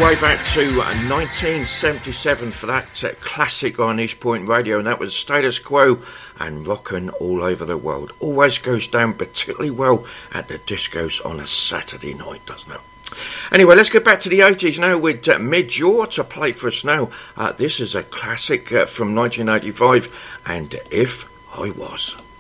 way back to 1977 for that classic on East Point Radio, and that was Status Quo and Rockin' All Over the World. Always goes down particularly well at the discos on a Saturday night, doesn't it? Anyway, let's get back to the 80s now with Midge Ure to play for us now. This is a classic from 1985, and If I Was.